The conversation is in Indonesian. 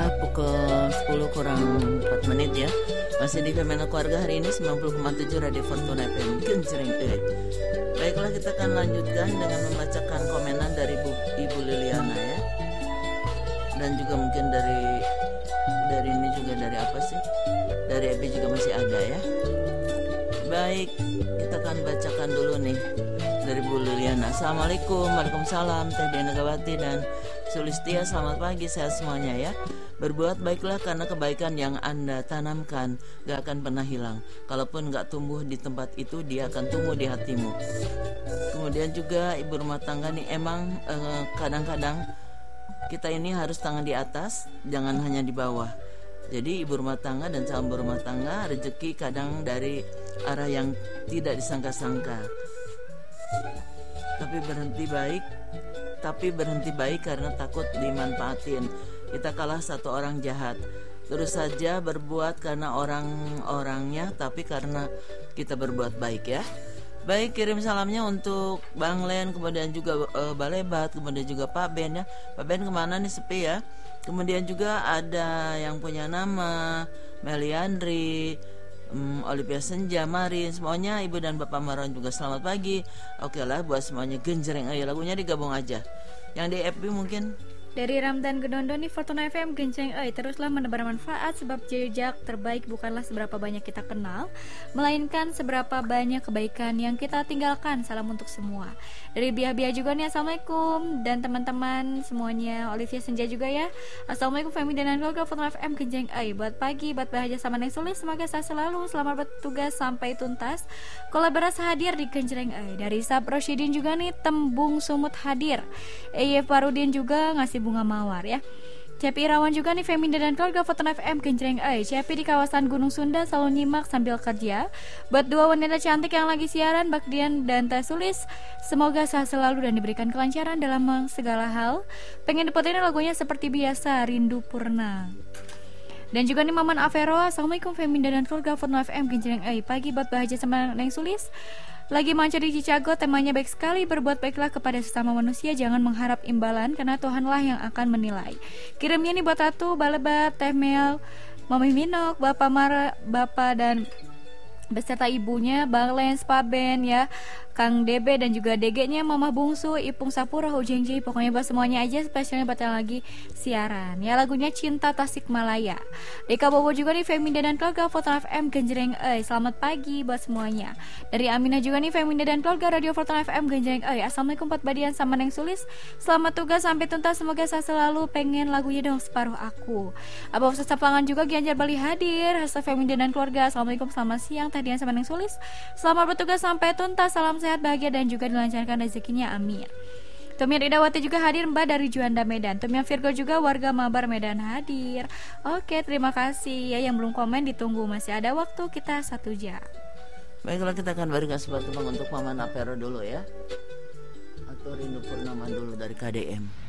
pukul 10 kurang 4 menit ya. Masih di Fenomena Keluarga hari ini 90,7 Radio Fortuna FM Genjreng. Baiklah, kita akan lanjutkan dengan membacakan komenan dari Ibu Liliana ya. Dan juga mungkin dari ini juga dari apa sih? Dari Epi juga masih ada ya. Baik, kita akan bacakan dulu nih dari Bu Liliana. Assalamualaikum, waalaikumsalam Teh Diana Gawati dan Sulistia, selamat pagi, sehat semuanya ya. Berbuat baiklah karena kebaikan yang Anda tanamkan gak akan pernah hilang. Kalaupun gak tumbuh di tempat itu, dia akan tumbuh di hatimu. Kemudian juga ibu rumah tangga nih, emang kadang-kadang kita ini harus tangan di atas, jangan hanya di bawah. Jadi ibu rumah tangga dan calon rumah tangga, rezeki kadang dari arah yang tidak disangka-sangka. Tapi berhenti baik karena takut dimanfaatin. Kita kalah satu orang jahat. Terus saja berbuat karena orang-orangnya, tapi karena kita berbuat baik ya. Baik, kirim salamnya untuk Bang Len, kemudian juga Balebat, kemudian juga Pak Ben ya. Pak Ben kemana nih, sepi ya. Kemudian juga ada yang punya nama Meliandri, Olivia Senja, Marin, semuanya Ibu dan Bapak Maron juga selamat pagi. Oke lah, buat semuanya genjreng aja, lagunya digabung aja. Yang di FB mungkin dari Ramdan Gedondo nih, Fortuna FM Genjreng teruslah menebar manfaat, sebab jejak terbaik bukanlah seberapa banyak kita kenal, melainkan seberapa banyak kebaikan yang kita tinggalkan. Salam untuk semua. Dari Bia juga nih, assalamualaikum. Dan teman-teman semuanya, Olivia Senja juga ya. Assalamualaikum Femi dan keluarga Fortuna FM Genjreng. Buat pagi, buat bahagia sama Neng Sulis, semoga sehat selalu, selamat bertugas sampai tuntas. Kolaborasi hadir di Genjreng. Dari Sab Rosyidin juga nih, Tembung Sumut hadir. Farudin juga ngasih bunga mawar ya. Cepi Irawan juga nih, Feminda dan keluarga Fortuna FM Genjreng. Cepi di kawasan Gunung Sunda selalu nyimak sambil kerja. Buat dua wanita cantik yang lagi siaran, Bakdian dan Teh Sulis, semoga sehat selalu dan diberikan kelancaran dalam segala hal. Pengen diputerin lagunya seperti biasa, Rindu Purna. Dan juga nih Maman Avero, assalamualaikum Feminda dan keluarga Fortuna FM Genjreng. Pagi buat bahagia sama Neng Sulis. Lagi manca di Cicago, temanya baik sekali. Berbuat baiklah kepada sesama manusia, jangan mengharap imbalan, karena Tuhanlah yang akan menilai. Kirimnya nih buat Ratu, Balebat, Teh Mel, Mami Minok, Bapak dan beserta ibunya, Bang Lens, Pak Ben ya, Kang Debe dan juga DG-nya Mama Bungsu, Ipung Sapura, Hujengji. Pokoknya buat semuanya aja, spesialnya buat yang lagi siaran ya, lagunya Cinta Tasikmalaya. Deka Bobo juga nih, Feminda dan keluarga Fortuna FM Genjreng. Selamat pagi buat semuanya. Dari Aminah juga nih, Feminda dan keluarga Radio Fortuna FM Genjreng. Assalamualaikum Pak Badian sama Neng Sulis, selamat tugas sampai tuntas, semoga saya selalu. Pengen lagunya dong Separuh Aku. Abah Ustaz Sapangan juga Gianjar Bali hadir. Hashtag Feminda dan keluarga, assalamualaikum, selamat siang Teh Dian sama Neng Sulis, selamat bertugas sampai tuntas, salam sehat, bahagia dan juga dilancarkan rezekinya, amin. Tumian Idawati juga hadir, Mbak dari Juanda Medan. Tumian Virgo juga warga Mabar Medan hadir. Oke, terima kasih ya. Yang belum komen ditunggu, masih ada waktu kita 1 jam. Baiklah, kita akan berikan sebuah tembang untuk Maman Apero dulu ya, atau Rindu Purnama dulu dari KDM.